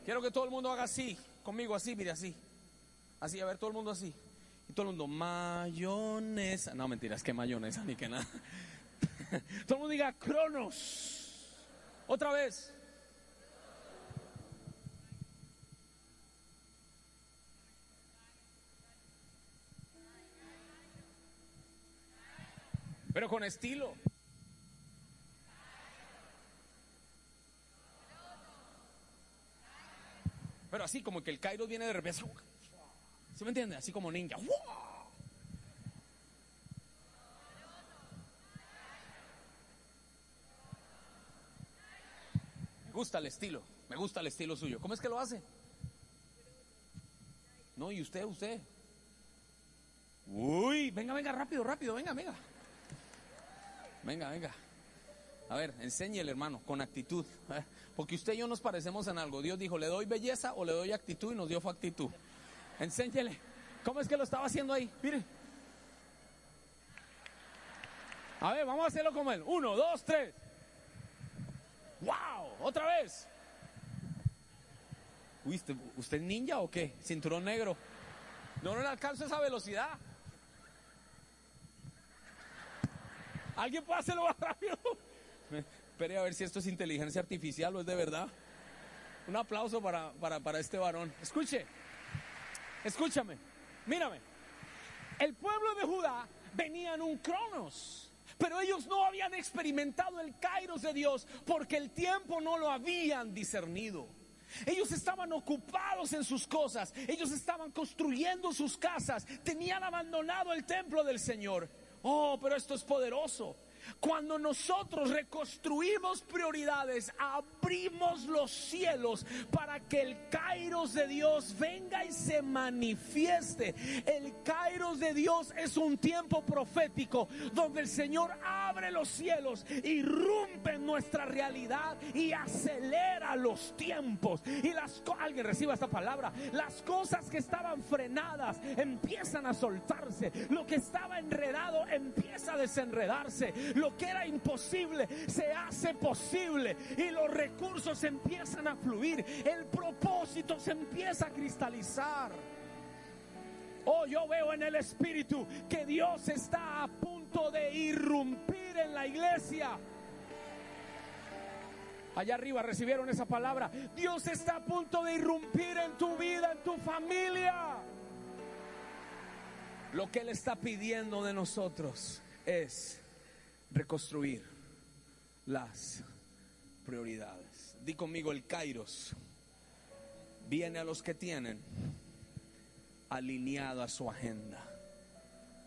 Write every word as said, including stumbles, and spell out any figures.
Quiero que todo el mundo haga así, conmigo así, mire así. Así, a ver, todo el mundo así. Y todo el mundo, mayonesa. No, mentiras, que mayonesa ni que nada. Todo el mundo diga Cronos. Otra vez. Pero con estilo. Pero así como que el Kairos viene de repente. ¿Sí me entiende? Así como ninja. Me gusta el estilo. Me gusta el estilo suyo. ¿Cómo es que lo hace? No, y usted, usted. Uy, venga, venga, rápido, rápido, venga, venga. Venga, venga. A ver, enséñele, hermano, con actitud. ¿eh? Porque usted y yo nos parecemos en algo. Dios dijo, ¿le doy belleza o le doy actitud? Y nos dio fue actitud. Enséñele. ¿Cómo es que lo estaba haciendo ahí? Mire. A ver, vamos a hacerlo como él. Uno, dos, tres. ¡Wow! Otra vez. Uy, ¿usted, ¿usted es ninja o qué? Cinturón negro. No, no le alcanzo esa velocidad. ¿Alguien puede hacerlo más rápido? Espere a ver si esto es inteligencia artificial o es de verdad. Un aplauso para, para, para este varón. Escuche, escúchame, mírame. El pueblo de Judá venía en un Cronos, pero ellos no habían experimentado el Kairos de Dios porque el tiempo no lo habían discernido. Ellos estaban ocupados en sus cosas, ellos estaban construyendo sus casas, tenían abandonado el templo del Señor. Oh, pero esto es poderoso. Cuando nosotros reconstruimos prioridades, abrimos los cielos para que el Kairos de Dios venga y se manifieste. El Kairos de Dios es un tiempo profético donde el Señor abre los cielos, irrumpe en nuestra realidad y acelera los tiempos. Y las alguien reciba esta palabra. Las cosas que estaban frenadas empiezan a soltarse. Lo que estaba enredado empieza a desenredarse. Lo que era imposible se hace posible y los recursos empiezan a fluir. El propósito se empieza a cristalizar. Oh, yo veo en el Espíritu que Dios está a punto de irrumpir en la iglesia. Allá arriba recibieron esa palabra. Dios está a punto de irrumpir en tu vida, en tu familia. Lo que Él está pidiendo de nosotros es reconstruir las prioridades. Di conmigo, el Kairos viene a los que tienen alineada su agenda.